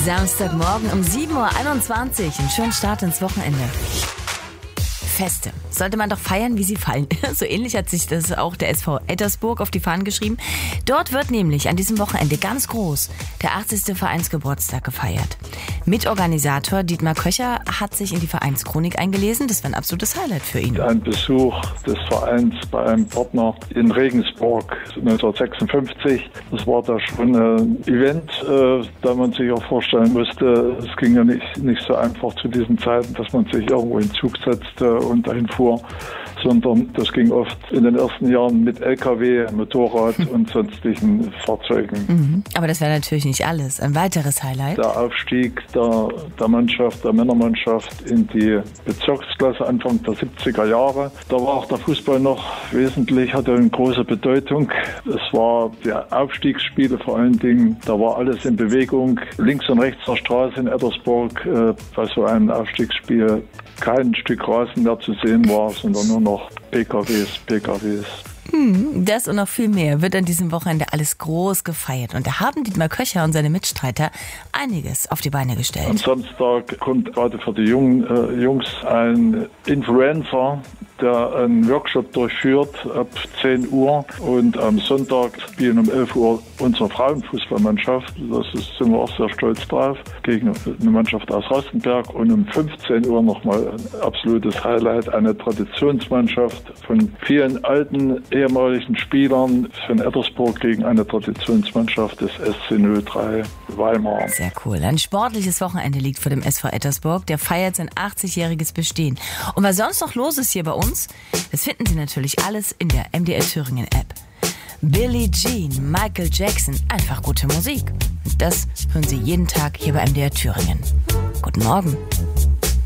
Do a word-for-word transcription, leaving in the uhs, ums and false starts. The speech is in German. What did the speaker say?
Samstagmorgen um sieben Uhr einundzwanzig. Einen schönen Start ins Wochenende. Feste sollte man doch feiern, wie sie fallen. So ähnlich hat sich das auch der S V Ettersburg auf die Fahnen geschrieben. Dort wird nämlich an diesem Wochenende ganz groß der achtzigste Vereinsgeburtstag gefeiert. Mitorganisator Dietmar Köcher hat sich in die Vereinschronik eingelesen. Das war ein absolutes Highlight für ihn. Ein Besuch des Vereins bei einem Partner in Regensburg neunzehnhundertsechsundfünfzig. Das war da schon ein Event, äh, da man sich auch vorstellen musste, es ging ja nicht, nicht so einfach zu diesen Zeiten, dass man sich irgendwo in den Zug setzte und dahin fuhr, sondern das ging oft in den ersten Jahren mit L K W, Motorrad und sonstigen Fahrzeugen. Mhm. Aber das wäre natürlich nicht alles. Ein weiteres Highlight. Der Aufstieg der, der Mannschaft, der Männermannschaft in die Bezirksklasse Anfang der siebziger Jahre. Da war auch der Fußball noch wesentlich, hatte eine große Bedeutung. Es war die Aufstiegsspiele vor allen Dingen, da war alles in Bewegung. Links und rechts der Straße in Ettersburg, äh, bei so einem Aufstiegsspiel kein Stück Rasen mehr zu sehen war, sondern nur noch P K Ws, P K Ws. Hm, das und noch viel mehr wird an diesem Wochenende alles groß gefeiert. Und da haben Dietmar Köcher und seine Mitstreiter einiges auf die Beine gestellt. Am Samstag kommt gerade für die jungen äh, Jungs ein Influencer, der einen Workshop durchführt ab zehn Uhr. Und am Sonntag spielen um elf Uhr unsere Frauenfußballmannschaft. Das ist, sind wir auch sehr stolz drauf, gegen eine Mannschaft aus Rastenberg. Und um fünfzehn Uhr nochmal ein absolutes Highlight, eine Traditionsmannschaft von vielen alten ehemaligen Spielern von Ettersburg gegen eine Traditionsmannschaft des S C null drei Weimar. Sehr cool. Ein sportliches Wochenende liegt vor dem S V Ettersburg. Der feiert sein achtzigjähriges Bestehen. Und was sonst noch los ist hier bei uns, das finden Sie natürlich alles in der M D R Thüringen App. Billie Jean, Michael Jackson, einfach gute Musik. Und das hören Sie jeden Tag hier bei M D R Thüringen. Guten Morgen.